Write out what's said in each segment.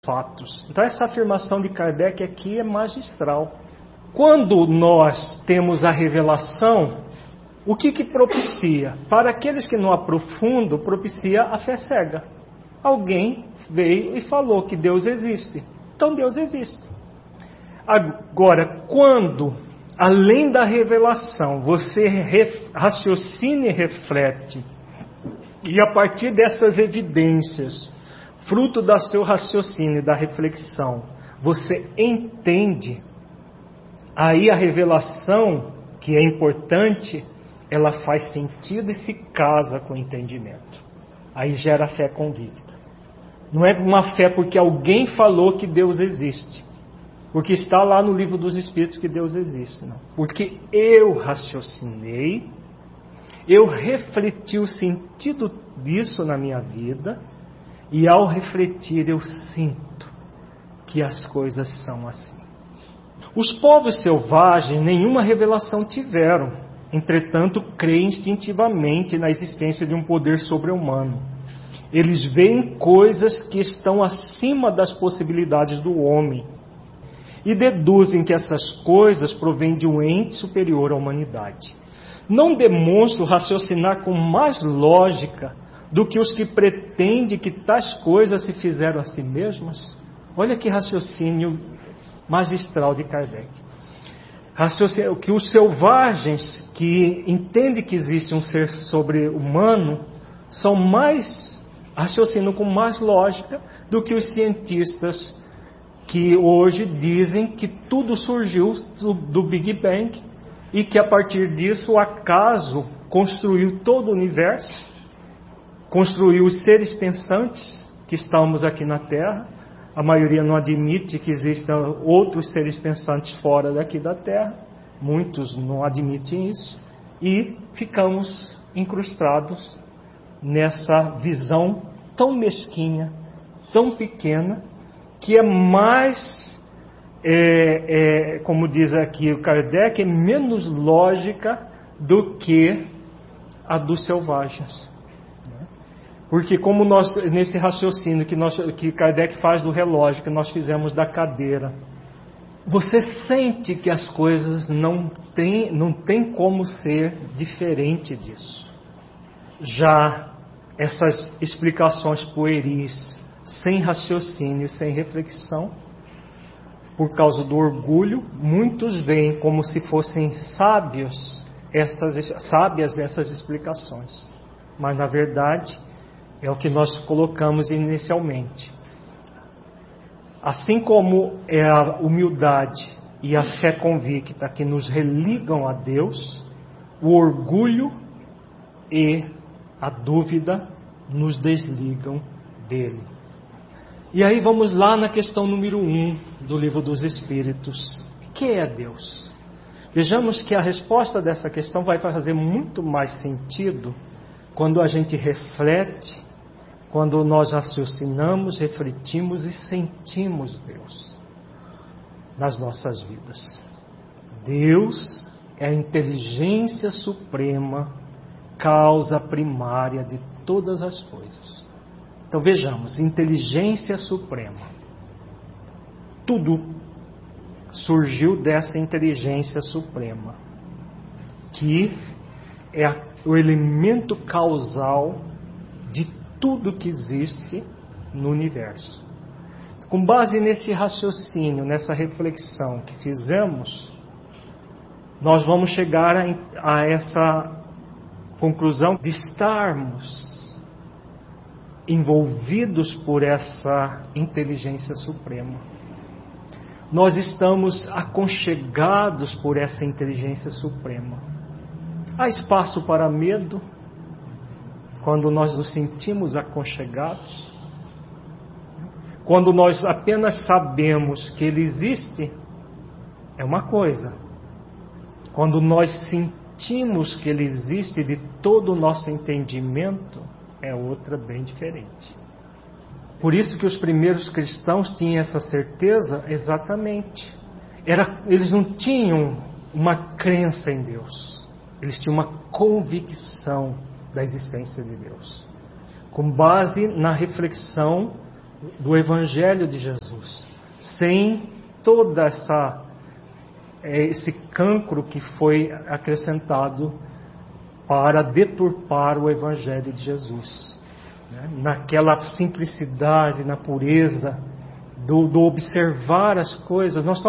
fatos. Então essa afirmação de Kardec aqui é magistral. Quando nós temos a revelação, o que propicia? Para aqueles que não aprofundam, propicia a fé cega. Alguém veio e falou que Deus existe. Então Deus existe. Agora, quando, além da revelação, você raciocina e reflete, e a partir dessas evidências, fruto do seu raciocínio e da reflexão, você entende, aí a revelação, que é importante, ela faz sentido e se casa com o entendimento. Aí gera fé convicta. Não é uma fé porque alguém falou que Deus existe, porque está lá no livro dos Espíritos que Deus existe, não. Porque eu raciocinei, eu refleti o sentido disso na minha vida, e ao refletir eu sinto que as coisas são assim. Os povos selvagens nenhuma revelação tiveram, entretanto creem instintivamente na existência de um poder sobre-humano. Eles veem coisas que estão acima das possibilidades do homem e deduzem que essas coisas provêm de um ente superior à humanidade. Não demonstro raciocinar com mais lógica do que os que pretendem que tais coisas se fizeram a si mesmas? Olha que raciocínio magistral de Kardec. Raciocínio que os selvagens que entendem que existe um ser sobre-humano raciocinam com mais lógica do que os cientistas que hoje dizem que tudo surgiu do Big Bang e que a partir disso o acaso construiu todo o universo, construiu os seres pensantes que estamos aqui na Terra. A maioria não admite que existam outros seres pensantes fora daqui da Terra, muitos não admitem isso, e ficamos incrustados nessa visão tão mesquinha, tão pequena, que é mais, como diz aqui o Kardec, é menos lógica do que a dos selvagens. Porque como nós, nesse raciocínio que Kardec faz do relógio, que nós fizemos da cadeira, você sente que as coisas não tem como ser diferente disso. Já essas explicações pueris, sem raciocínio, sem reflexão, por causa do orgulho, muitos veem como se fossem sábias essas explicações. Mas na verdade é o que nós colocamos inicialmente. Assim como é a humildade e a fé convicta que nos religam a Deus, o orgulho e a dúvida nos desligam dele. E aí vamos lá na questão número 1 do Livro dos Espíritos. O que é Deus? Vejamos que a resposta dessa questão vai fazer muito mais sentido quando a gente reflete, quando nós raciocinamos, refletimos e sentimos Deus nas nossas vidas. Deus é a inteligência suprema, causa primária de todas as coisas. Então vejamos, inteligência suprema. Tudo surgiu dessa inteligência suprema, que é o elemento causal de tudo que existe no universo. Com base nesse raciocínio, nessa reflexão que fizemos, nós vamos chegar a essa conclusão de estarmos envolvidos por essa inteligência suprema. Nós estamos aconchegados por essa inteligência suprema. Há espaço para medo quando nós nos sentimos aconchegados? Quando nós apenas sabemos que Ele existe, é uma coisa. Quando nós sentimos que Ele existe de todo o nosso entendimento, é outra bem diferente. Por isso que os primeiros cristãos tinham essa certeza exatamente. Eles não tinham uma crença em Deus. Eles tinham uma convicção da existência de Deus, com base na reflexão do Evangelho de Jesus, sem toda esse cancro que foi acrescentado para deturpar o Evangelho de Jesus, né? Naquela simplicidade, na pureza do observar as coisas. Nós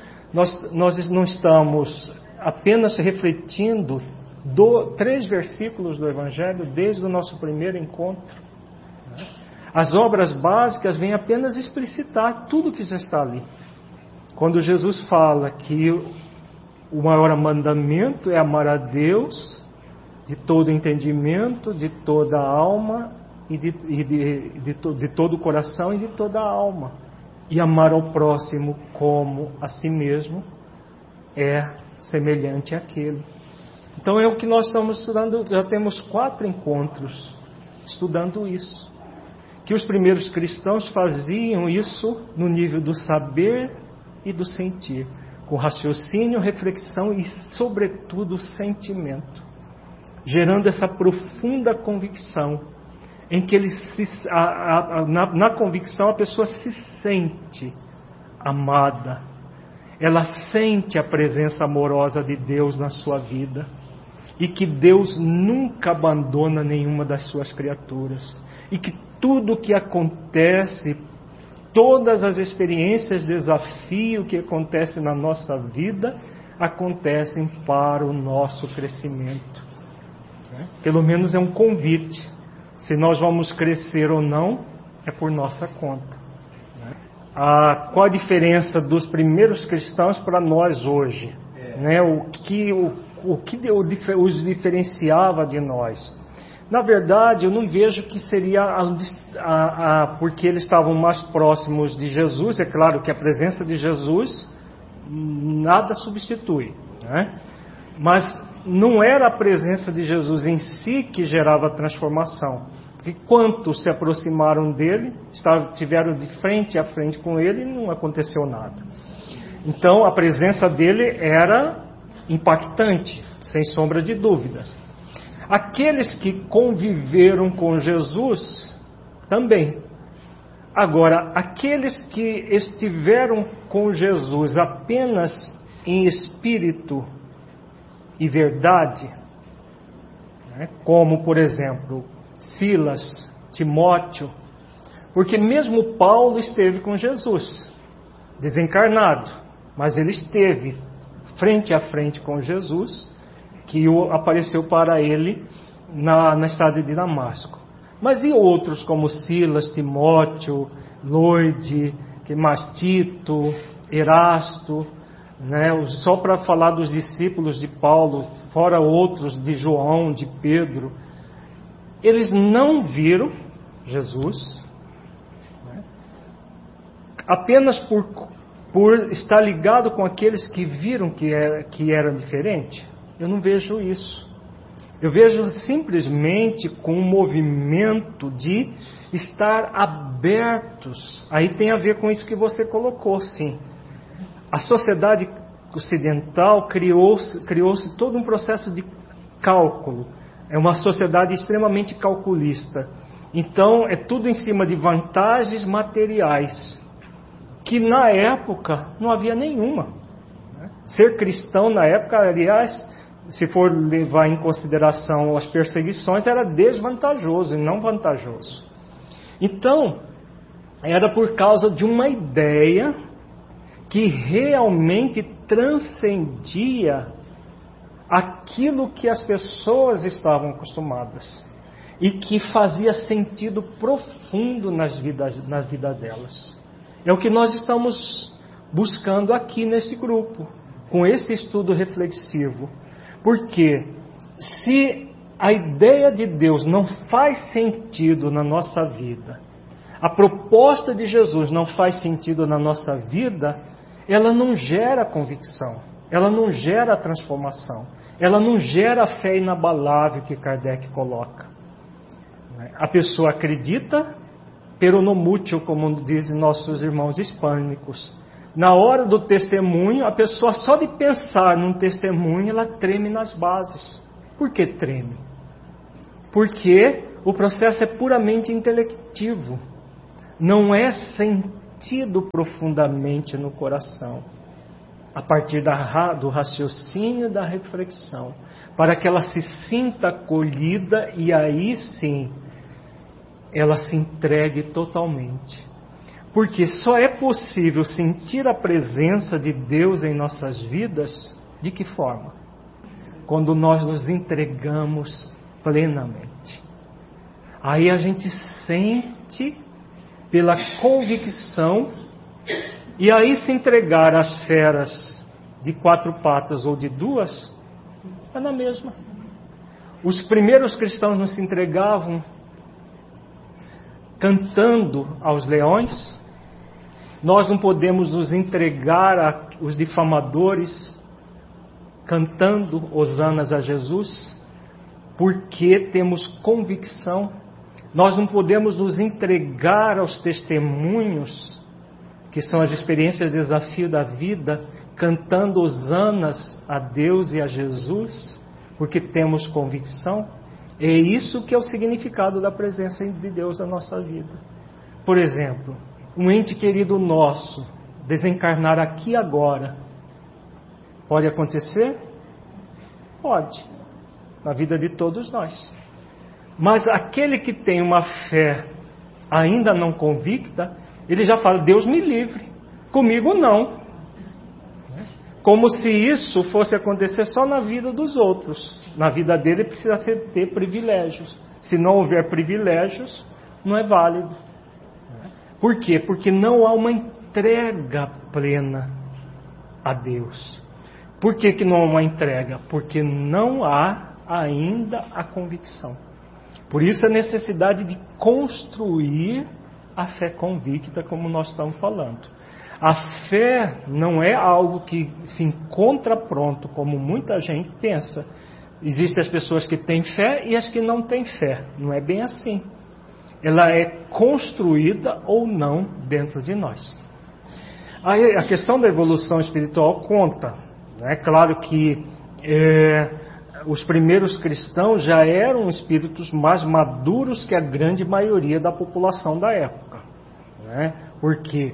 não estamos apenas refletindo 3 versículos do Evangelho desde o nosso primeiro encontro, né? As obras básicas vêm apenas explicitar tudo que já está ali. Quando Jesus fala que o maior mandamento é amar a Deus de todo entendimento, de toda a alma e de todo o coração e de toda a alma, e amar ao próximo como a si mesmo, é semelhante àquele. Então é o que nós estamos estudando. Já temos 4 encontros estudando isso, que os primeiros cristãos faziam isso no nível do saber e do sentir, com raciocínio, reflexão e, sobretudo, sentimento, gerando essa profunda convicção, em que na convicção a pessoa se sente amada, ela sente a presença amorosa de Deus na sua vida, e que Deus nunca abandona nenhuma das suas criaturas, e que tudo o que acontece, todas as experiências, desafio que acontece na nossa vida, acontecem para o nosso crescimento. Pelo menos é um convite. Se nós vamos crescer ou não, é por nossa conta. Qual a diferença dos primeiros cristãos para nós hoje? O que os diferenciava de nós? Na verdade, eu não vejo que seria porque eles estavam mais próximos de Jesus. É claro que a presença de Jesus nada substitui, né? Mas não era a presença de Jesus em si que gerava a transformação. Porque quantos se aproximaram dele, estiveram de frente a frente com ele, e não aconteceu nada. Então a presença dele era impactante, sem sombra de dúvidas. Aqueles que conviveram com Jesus também. Agora, aqueles que estiveram com Jesus apenas em espírito e verdade, né, como por exemplo Silas, Timóteo, porque mesmo Paulo esteve com Jesus, desencarnado, mas ele esteve frente a frente com Jesus, que apareceu para ele na estrada de Damasco. Mas e outros como Silas, Timóteo, Loide, Tito, Erasto, né? Só para falar dos discípulos de Paulo, fora outros de João, de Pedro, eles não viram Jesus, né? Apenas por estar ligado com aqueles que viram que era diferente. Eu não vejo isso. Eu vejo simplesmente com um movimento de estar abertos. Aí tem a ver com isso que você colocou, sim. A sociedade ocidental criou-se todo um processo de cálculo. É uma sociedade extremamente calculista. Então, é tudo em cima de vantagens materiais, que na época não havia nenhuma. Ser cristão na época, aliás, se for levar em consideração as perseguições, era desvantajoso e não vantajoso. Então, era por causa de uma ideia que realmente transcendia aquilo que as pessoas estavam acostumadas e que fazia sentido profundo na vida delas. É o que nós estamos buscando aqui nesse grupo, com esse estudo reflexivo. Porque se a ideia de Deus não faz sentido na nossa vida, a proposta de Jesus não faz sentido na nossa vida, ela não gera convicção, ela não gera transformação, ela não gera a fé inabalável que Kardec coloca. A pessoa acredita, pero no mútil, como dizem nossos irmãos hispânicos. Na hora do testemunho, a pessoa só de pensar num testemunho, ela treme nas bases. Por que treme? Porque o processo é puramente intelectivo. não é sentido profundamente no coração, a partir do raciocínio e da reflexão, para que ela se sinta acolhida e aí sim ela se entregue totalmente. Porque só é possível sentir a presença de Deus em nossas vidas, de que forma? Quando nós nos entregamos plenamente. Aí a gente sente pela convicção, e aí se entregar às feras de 4 patas ou de 2, é na mesma. Os primeiros cristãos não se entregavam cantando aos leões. Nós não podemos nos entregar aos difamadores cantando hosanas a Jesus, porque temos convicção. Nós não podemos nos entregar aos testemunhos, que são as experiências de desafio da vida, cantando hosanas a Deus e a Jesus, porque temos convicção. É isso que é o significado da presença de Deus na nossa vida. Por exemplo, um ente querido nosso desencarnar aqui agora, pode acontecer? Pode, na vida de todos nós. Mas aquele que tem uma fé ainda não convicta, ele já fala: Deus me livre, comigo não. Como se isso fosse acontecer só na vida dos outros. Na vida dele precisa ter privilégios. Se não houver privilégios, não é válido. Por quê? Porque não há uma entrega plena a Deus. Por que não há uma entrega? Porque não há ainda a convicção. Por isso a necessidade de construir a fé convicta, como nós estamos falando. A fé não é algo que se encontra pronto, como muita gente pensa. Existem as pessoas que têm fé e as que não têm fé. Não é bem assim. Ela é construída ou não dentro de nós. Aí, a questão da evolução espiritual conta. É claro que os primeiros cristãos já eram espíritos mais maduros que a grande maioria da população da época. Porque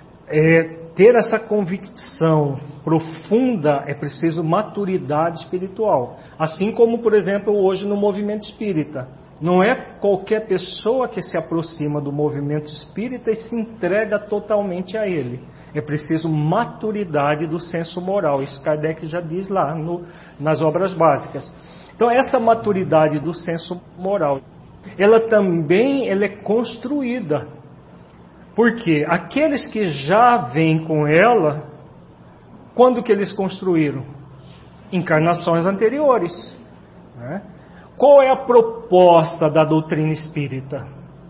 ter essa convicção profunda é preciso maturidade espiritual. Assim como, por exemplo, hoje no movimento espírita. Não é qualquer pessoa que se aproxima do movimento espírita e se entrega totalmente a ele. É preciso maturidade do senso moral. Isso Kardec já diz lá nas obras básicas. Então essa maturidade do senso moral, ela também é construída. Porque aqueles que já vêm com ela, quando que eles construíram? Encarnações anteriores. Qual é a proposta da doutrina espírita?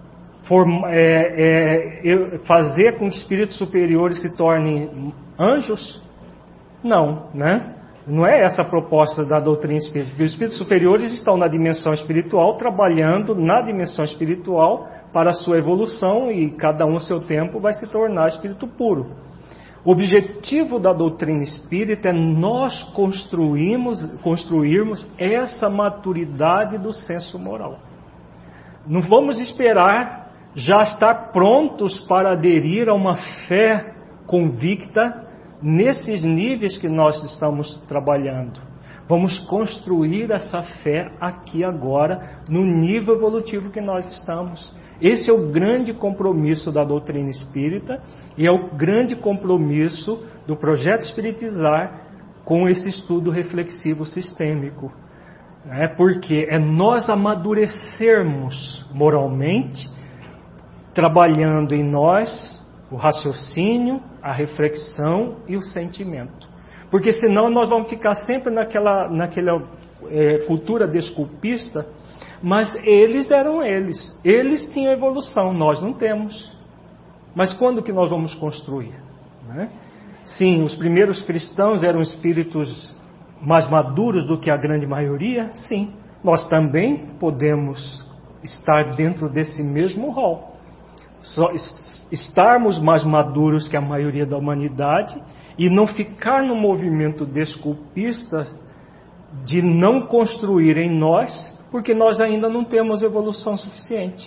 Fazer com que espíritos superiores se tornem anjos? Não, Não é essa a proposta da doutrina espírita. Os espíritos superiores estão na dimensão espiritual, trabalhando na dimensão espiritual para a sua evolução, e cada um a seu tempo vai se tornar espírito puro. O objetivo da doutrina espírita é nós construirmos essa maturidade do senso moral. Não vamos esperar já estar prontos para aderir a uma fé convicta nesses níveis que nós estamos trabalhando. Vamos construir essa fé aqui agora, no nível evolutivo que nós estamos. Esse é o grande compromisso da doutrina espírita e é o grande compromisso do projeto Espiritizar com esse estudo reflexivo sistêmico. Porque é nós amadurecermos moralmente, trabalhando em nós o raciocínio, a reflexão e o sentimento. Porque senão nós vamos ficar sempre naquela cultura desculpista, mas eles eram eles. Eles tinham evolução, nós não temos. Mas quando que nós vamos construir? Sim, os primeiros cristãos eram espíritos mais maduros do que a grande maioria? Sim. Nós também podemos estar dentro desse mesmo rol. Só estarmos mais maduros que a maioria da humanidade e não ficar no movimento desculpista de não construir em nós, porque nós ainda não temos evolução suficiente.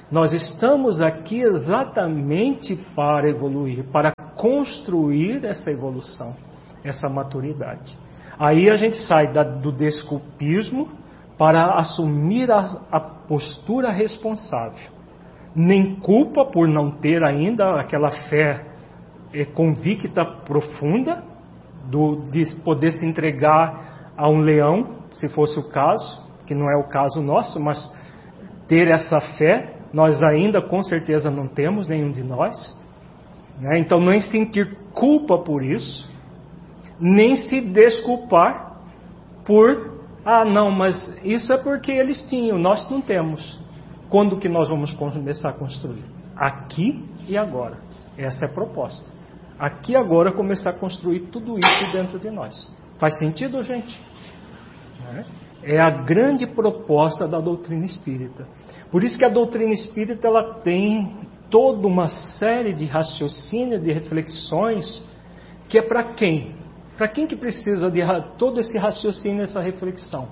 Nós estamos aqui exatamente para evoluir, para construir essa evolução, essa maturidade. Aí a gente sai do desculpismo para assumir a postura responsável. Nem culpa por não ter ainda aquela fé convicta, profunda, de poder se entregar a um leão, se fosse o caso, que não é o caso nosso, mas ter essa fé, nós ainda com certeza não temos, nenhum de nós, né? Então nem sentir culpa por isso, nem se desculpar por, não, mas isso é porque eles tinham, nós não temos. Quando que nós vamos começar a construir? Aqui e agora. Essa é a proposta. Aqui e agora começar a construir tudo isso dentro de nós. Faz sentido, gente? É a grande proposta da doutrina espírita. Por isso que a doutrina espírita ela tem toda uma série de raciocínios, de reflexões, que é para quem? Para quem que precisa de todo esse raciocínio, essa reflexão?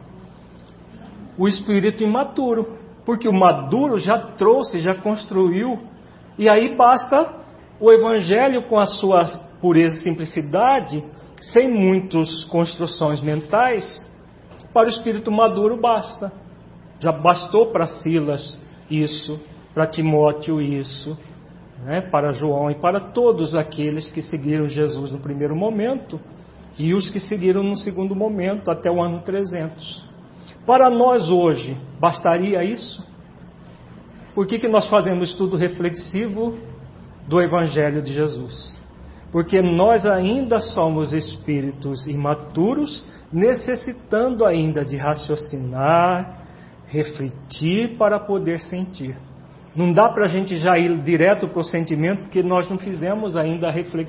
O espírito imaturo. Porque o maduro já trouxe, já construiu, e aí basta o evangelho com a sua pureza e simplicidade, sem muitas construções mentais. Para o espírito maduro basta. Já bastou para Silas isso, para Timóteo isso, né? Para João e para todos aqueles que seguiram Jesus no primeiro momento e os que seguiram no segundo momento até o ano 300. Para nós hoje, bastaria isso? Por que nós fazemos estudo reflexivo do Evangelho de Jesus? Porque nós ainda somos espíritos imaturos, necessitando ainda de raciocinar, refletir para poder sentir. Não dá para a gente já ir direto para o sentimento, porque nós não fizemos ainda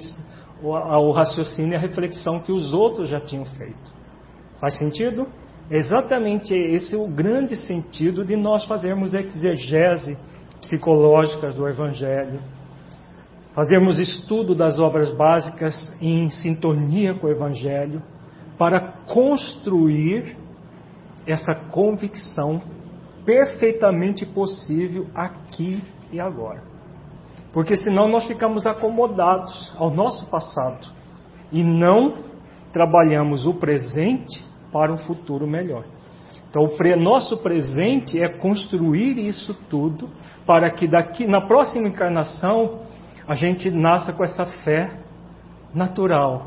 o raciocínio e a reflexão que os outros já tinham feito. Faz sentido? Exatamente esse é o grande sentido de nós fazermos exegese psicológica do Evangelho, fazermos estudo das obras básicas em sintonia com o Evangelho, para construir essa convicção perfeitamente possível aqui e agora. Porque senão nós ficamos acomodados ao nosso passado e não trabalhamos o presente para um futuro melhor. Então, o nosso presente é construir isso tudo para que na próxima encarnação a gente nasça com essa fé natural,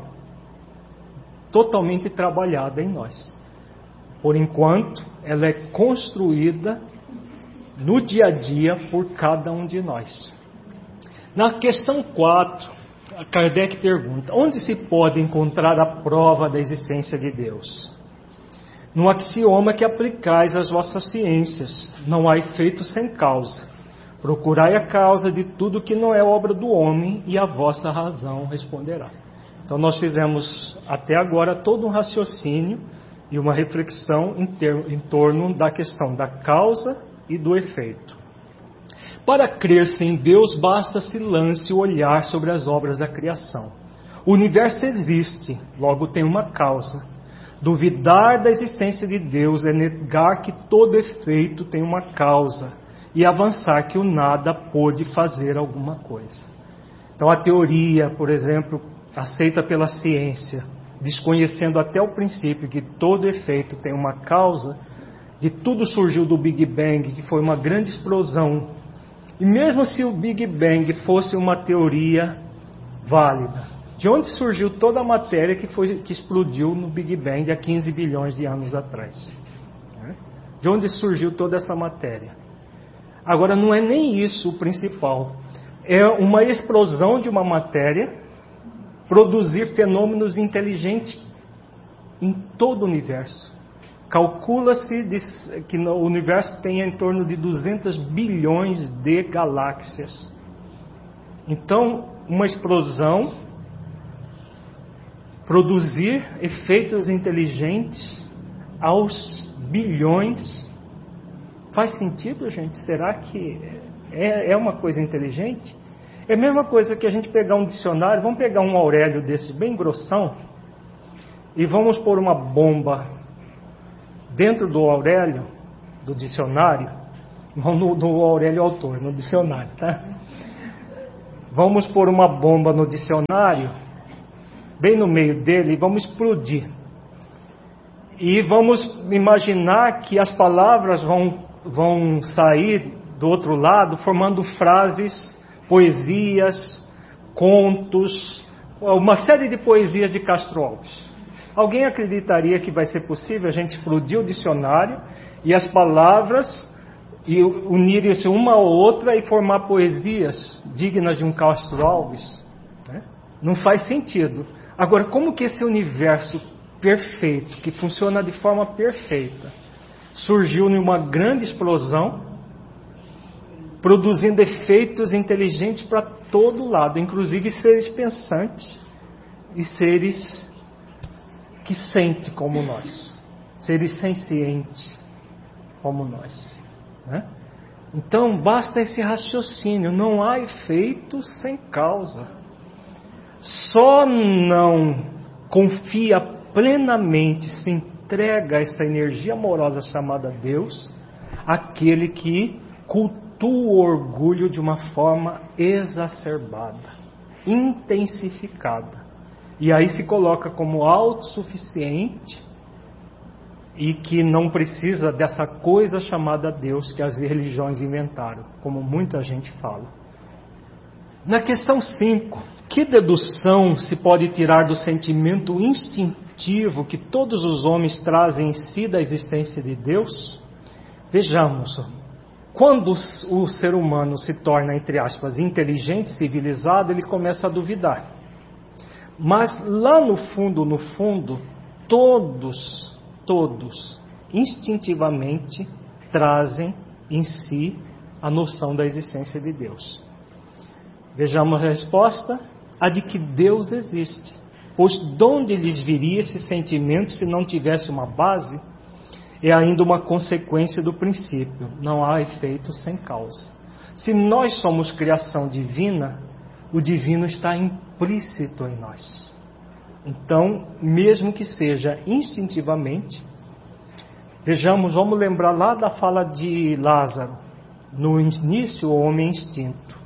totalmente trabalhada em nós. Por enquanto, ela é construída no dia a dia por cada um de nós. Na questão 4, Kardec pergunta: onde se pode encontrar a prova da existência de Deus? No axioma que aplicais às vossas ciências, não há efeito sem causa. Procurai a causa de tudo que não é obra do homem, e a vossa razão responderá. Então nós fizemos até agora todo um raciocínio e uma reflexão em torno da questão da causa e do efeito. Para crer-se em Deus, basta-se lance o olhar sobre as obras da criação. O universo existe, logo tem uma causa. Duvidar da existência de Deus é negar que todo efeito tem uma causa e avançar que o nada pôde fazer alguma coisa. Então a teoria, por exemplo, aceita pela ciência, desconhecendo até o princípio que todo efeito tem uma causa, de tudo surgiu do Big Bang, que foi uma grande explosão. E mesmo se o Big Bang fosse uma teoria válida, de onde surgiu toda a matéria que explodiu no Big Bang há 15 bilhões de anos atrás? De onde surgiu toda essa matéria? Agora, não é nem isso o principal. É uma explosão de uma matéria produzir fenômenos inteligentes em todo o universo. Calcula-se que o universo tem em torno de 200 bilhões de galáxias. Então, uma explosão produzir efeitos inteligentes aos bilhões. Faz sentido, gente? Será que é uma coisa inteligente? É a mesma coisa que a gente pegar um dicionário, vamos pegar um Aurélio desses bem grossão e vamos pôr uma bomba dentro do Aurélio, do dicionário, não do Aurélio Autor, no dicionário, tá? Vamos pôr uma bomba no dicionário, bem no meio dele, e vamos explodir. E vamos imaginar que as palavras vão sair do outro lado, formando frases, poesias, contos, uma série de poesias de Castro Alves. Alguém acreditaria que vai ser possível a gente explodir o dicionário e as palavras e unirem-se uma ou outra e formar poesias dignas de um Castro Alves? Né? Não faz sentido. Agora, como que esse universo perfeito, que funciona de forma perfeita, surgiu numa grande explosão, produzindo efeitos inteligentes para todo lado, inclusive seres pensantes e seres que sentem como nós, seres sencientes como nós, né? Então basta esse raciocínio, não há efeito sem causa. Só não confia plenamente, se entrega a essa energia amorosa chamada Deus, aquele que cultua o orgulho de uma forma exacerbada, intensificada. E aí se coloca como autossuficiente e que não precisa dessa coisa chamada Deus que as religiões inventaram, como muita gente fala. Na questão 5, que dedução se pode tirar do sentimento instintivo que todos os homens trazem em si da existência de Deus? Vejamos, quando o ser humano se torna, entre aspas, inteligente, civilizado, ele começa a duvidar. Mas lá no fundo, todos, instintivamente trazem em si a noção da existência de Deus. Vejamos a resposta, a de que Deus existe. Pois de onde lhes viria esse sentimento se não tivesse uma base? É ainda uma consequência do princípio. Não há efeito sem causa. Se nós somos criação divina, o divino está implícito em nós. Então, mesmo que seja instintivamente, vejamos, vamos lembrar lá da fala de Lázaro. No início, o homem é instinto.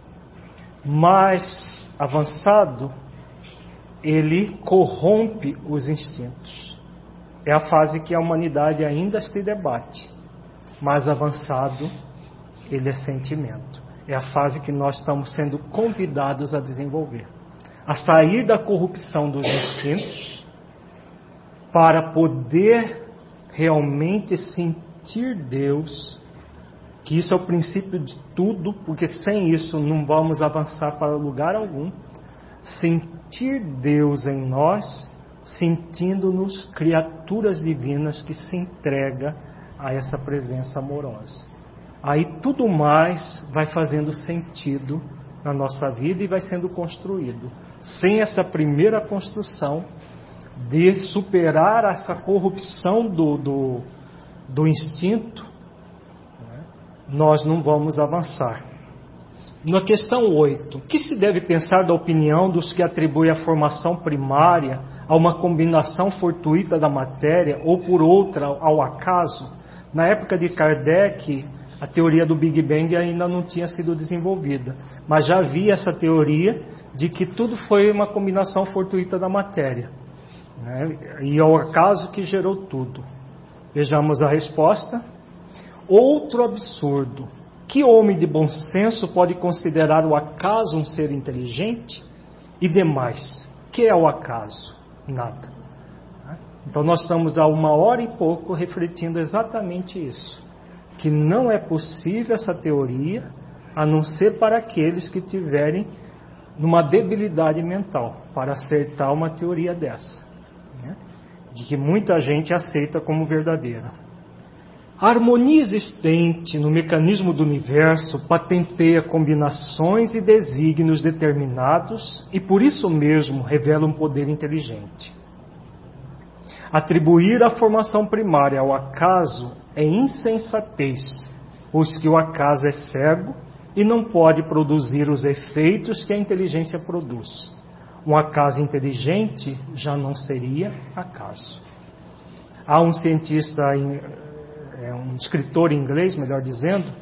Mais avançado, ele corrompe os instintos. É a fase que a humanidade ainda se debate. Mais avançado, ele é sentimento. É a fase que nós estamos sendo convidados a desenvolver. A sair da corrupção dos instintos para poder realmente sentir Deus, que isso é o princípio de tudo, porque sem isso não vamos avançar para lugar algum. Sentir Deus em nós, sentindo-nos criaturas divinas que se entrega a essa presença amorosa. Aí tudo mais vai fazendo sentido na nossa vida e vai sendo construído. Sem essa primeira construção de superar essa corrupção do instinto, nós não vamos avançar. Na questão 8, o que se deve pensar da opinião dos que atribuem a formação primária a uma combinação fortuita da matéria ou por outra ao acaso? Na época de Kardec, a teoria do Big Bang ainda não tinha sido desenvolvida, mas já havia essa teoria de que tudo foi uma combinação fortuita da matéria, né? E ao acaso que gerou tudo. Vejamos a resposta. Outro absurdo. Que homem de bom senso pode considerar o acaso um ser inteligente? E demais, que é o acaso? Nada. Então nós estamos há 1h e pouco refletindo exatamente isso. Que não é possível essa teoria, a não ser para aqueles que tiverem numa debilidade mental, para acertar uma teoria dessa, né? De que muita gente aceita como verdadeira. A harmonia existente no mecanismo do universo patenteia combinações e desígnios determinados e por isso mesmo revela um poder inteligente. Atribuir a formação primária ao acaso é insensatez, pois que o acaso é cego e não pode produzir os efeitos que a inteligência produz. Um acaso inteligente já não seria acaso. Há um cientista, um escritor inglês, melhor dizendo,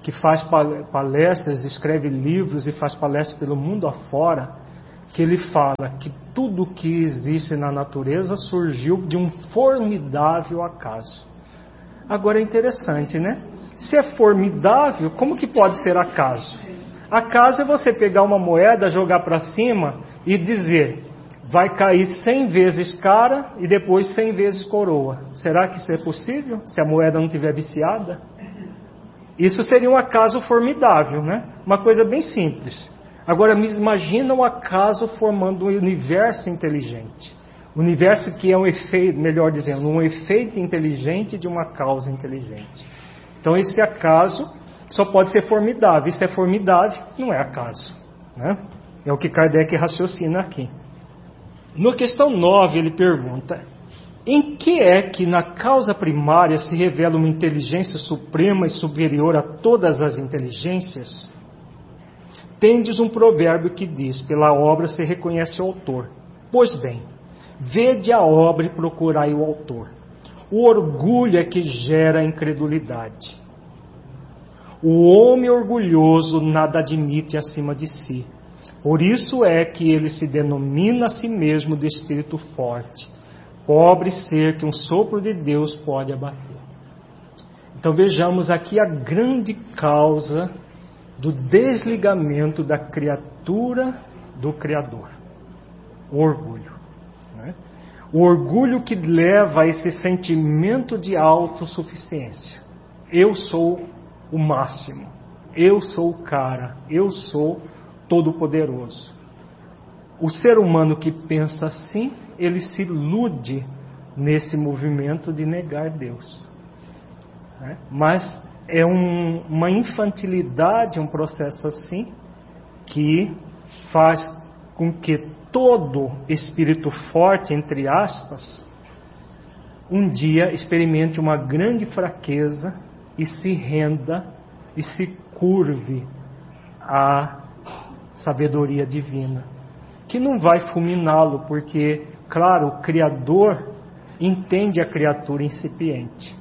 que faz palestras, escreve livros e faz palestras pelo mundo afora, que ele fala que tudo que existe na natureza surgiu de um formidável acaso. Agora é interessante, né? Se é formidável, como que pode ser acaso? Acaso é você pegar uma moeda, jogar para cima e dizer, vai cair 100 vezes cara e depois 100 vezes coroa. Será que isso é possível? Se a moeda não estiver viciada? Isso seria um acaso formidável, né? Uma coisa bem simples. Agora, imagina o acaso formando um universo inteligente. Um universo que é um efeito, melhor dizendo, um efeito inteligente de uma causa inteligente. Então, esse acaso só pode ser formidável. Isso é formidável, não é acaso, né? É o que Kardec raciocina aqui. Na questão 9, ele pergunta: em que é que na causa primária se revela uma inteligência suprema e superior a todas as inteligências? Tendes um provérbio que diz, pela obra se reconhece o autor. Pois bem, vede a obra e procurai o autor. O orgulho é que gera a incredulidade. O homem orgulhoso nada admite acima de si. Por isso é que ele se denomina a si mesmo de espírito forte, pobre ser que um sopro de Deus pode abater. Então vejamos aqui a grande causa do desligamento da criatura do Criador. O orgulho, né? O orgulho que leva a esse sentimento de autossuficiência. Eu sou o máximo, eu sou o cara, eu sou todo-poderoso. O ser humano que pensa assim, ele se ilude nesse movimento de negar Deus, né? Mas é uma infantilidade, um processo assim, que faz com que todo espírito forte, entre aspas, um dia experimente uma grande fraqueza e se renda e se curve à sabedoria divina, que não vai fulminá-lo, porque, claro, o Criador entende a criatura incipiente.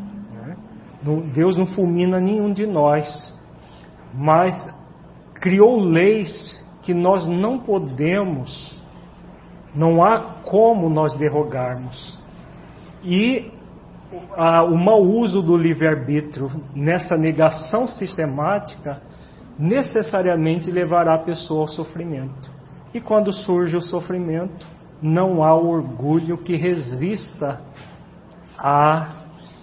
Deus não fulmina nenhum de nós, mas criou leis que nós não podemos, não há como nós derrogarmos. E o mau uso do livre-arbítrio nessa negação sistemática necessariamente levará a pessoa ao sofrimento. E quando surge o sofrimento, não há o orgulho que resista a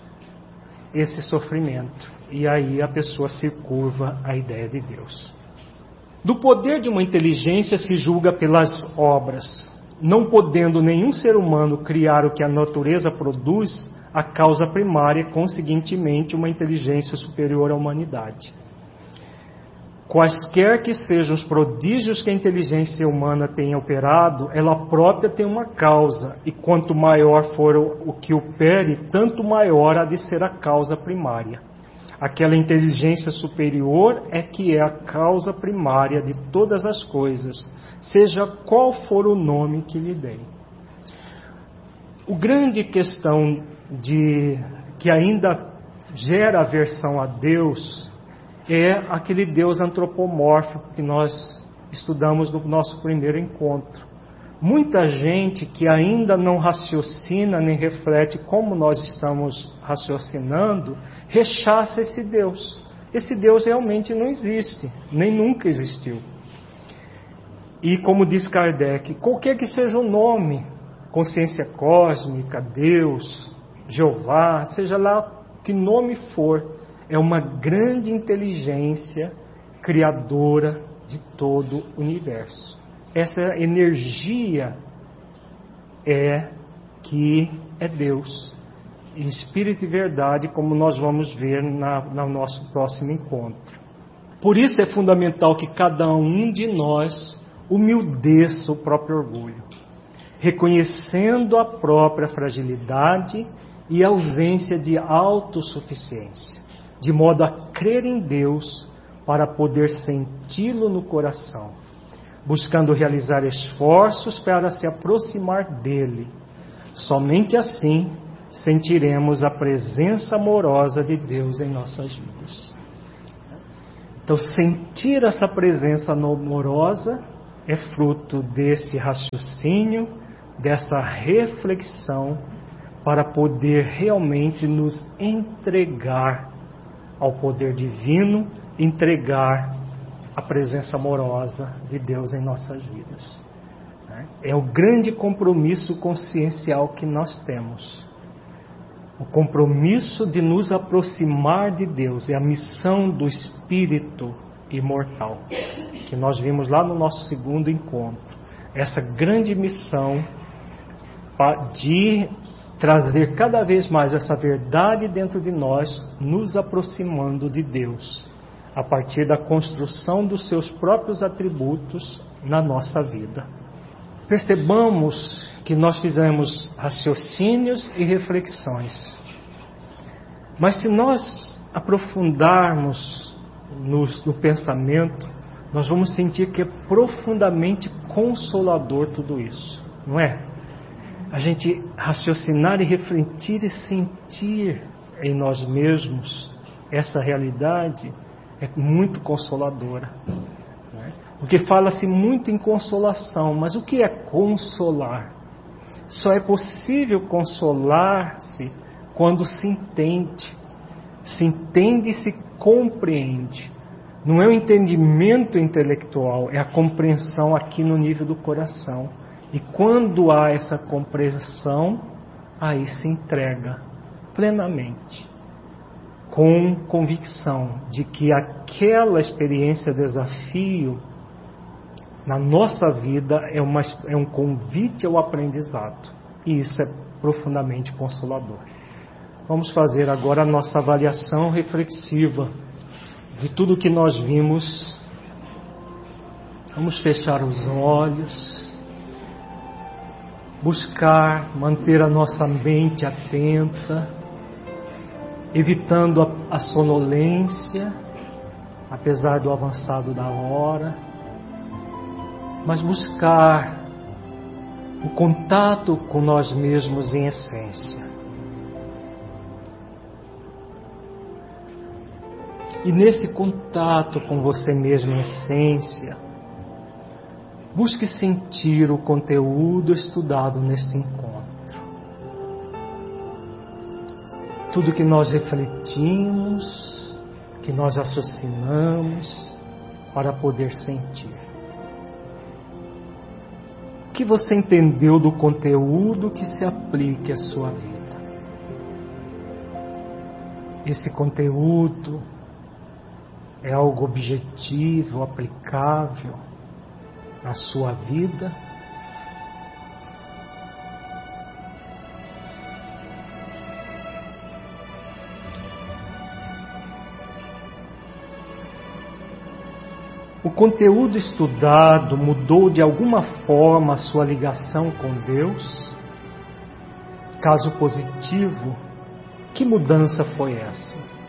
esse sofrimento. E aí a pessoa se curva à ideia de Deus. Do poder de uma inteligência se julga pelas obras. Não podendo nenhum ser humano criar o que a natureza produz, a causa primária é, conseguintemente, uma inteligência superior à humanidade. Quaisquer que sejam os prodígios que a inteligência humana tenha operado, ela própria tem uma causa, e quanto maior for o que opere, tanto maior há de ser a causa primária. Aquela inteligência superior é que é a causa primária de todas as coisas, seja qual for o nome que lhe deem. O grande questão que ainda gera aversão a Deus é aquele Deus antropomórfico que nós estudamos no nosso primeiro encontro. Muita gente que ainda não raciocina nem reflete como nós estamos raciocinando, rechaça esse Deus. Esse Deus realmente não existe, nem nunca existiu. E como diz Kardec, qualquer que seja o nome, consciência cósmica, Deus, Jeová, seja lá que nome for, é uma grande inteligência criadora de todo o universo. Essa energia que é Deus, em espírito e verdade, como nós vamos ver no nosso próximo encontro. Por isso é fundamental que cada um de nós humildeça o próprio orgulho, reconhecendo a própria fragilidade e ausência de autossuficiência, de modo a crer em Deus para poder senti-lo no coração, buscando realizar esforços para se aproximar dele. Somente assim sentiremos a presença amorosa de Deus em nossas vidas. Então, sentir essa presença amorosa é fruto desse raciocínio, dessa reflexão, para poder realmente nos entregar ao poder divino, entregar a presença amorosa de Deus em nossas vidas. É o grande compromisso consciencial que nós temos. O compromisso de nos aproximar de Deus é a missão do Espírito imortal, que nós vimos lá no nosso segundo encontro. Essa grande missão de trazer cada vez mais essa verdade dentro de nós, nos aproximando de Deus, a partir da construção dos seus próprios atributos na nossa vida. Percebamos que nós fizemos raciocínios e reflexões. Mas se nós aprofundarmos no pensamento, nós vamos sentir que é profundamente consolador tudo isso, não é? A gente raciocinar e refletir e sentir em nós mesmos essa realidade é muito consoladora. Porque fala-se muito em consolação, mas o que é consolar? Só é possível consolar-se quando se entende e se compreende. Não é o entendimento intelectual, é a compreensão aqui no nível do coração. E quando há essa compreensão, aí se entrega plenamente, com convicção de que aquela experiência, desafio, na nossa vida é um convite ao aprendizado. E isso é profundamente consolador. Vamos fazer agora a nossa avaliação reflexiva de tudo que nós vimos. Vamos fechar os olhos, buscar manter a nossa mente atenta, evitando a sonolência, apesar do avançado da hora, mas buscar o contato com nós mesmos em essência. E nesse contato com você mesmo em essência, busque sentir o conteúdo estudado nesse encontro. Tudo que nós refletimos, que nós raciocinamos para poder sentir. O que você entendeu do conteúdo que se aplique à sua vida? Esse conteúdo é algo objetivo, aplicável na sua vida? O conteúdo estudado mudou de alguma forma a sua ligação com Deus? Caso positivo, que mudança foi essa?